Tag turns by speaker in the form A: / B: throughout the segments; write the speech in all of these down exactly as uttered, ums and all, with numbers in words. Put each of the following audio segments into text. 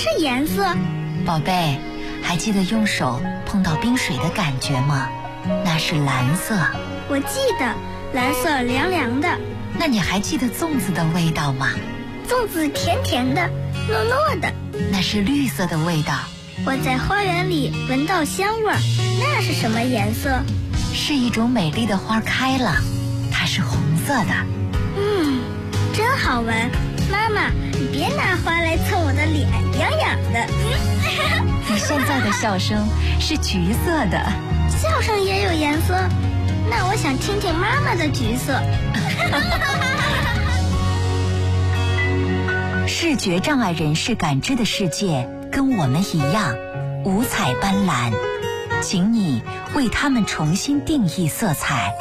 A: 是颜色？
B: 宝贝，还记得用手碰到冰水的感觉吗？那是蓝色。
A: 我记得，蓝色凉凉的。
B: 那你还记得粽子的味道吗？
A: 粽子甜甜的，糯糯的。
B: 那是绿色的味道。
A: 我在花园里闻到香味儿，那是什么颜色？
B: 是一种美丽的花开了，它是红色的。
A: 嗯，真好闻。妈妈，你别拿花来蹭我的脸，痒痒的。
B: 你现在的笑声是橘色的。
A: 笑声也有颜色？那我想听听妈妈的橘色。
B: 视觉障碍人士感知的世界跟我们一样五彩斑斓，请你为他们重新定义色彩。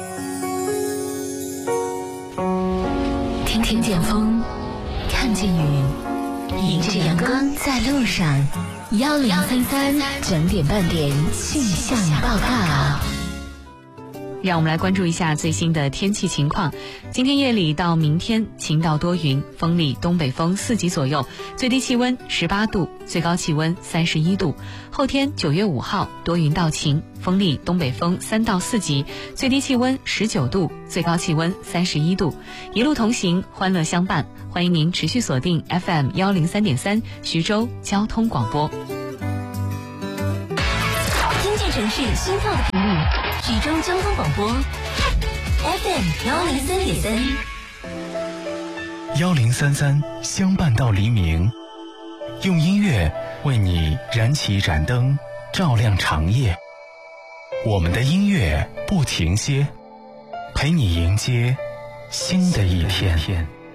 C: 听听见风，看见云，迎着阳光在路上。幺零三三整点半点气象报告。
D: 让我们来关注一下最新的天气情况。今天夜里到明天晴到多云，风力东北风四级左右，最低气温十八度，最高气温三十一度。后天九月五号多云到晴，风力东北风三到四级，最低气温十九度，最高气温三十一度。一路同行，欢乐相伴，欢迎您持续锁定 F M 一零三点三徐州交通广播。
C: 经济城市心跳的频率，徐州交通广播 F M 一零三点三。
E: 幺零三三相伴到黎明，用音乐为你燃起一盏灯，照亮长夜。我们的音乐不停歇，陪你迎接新的一天。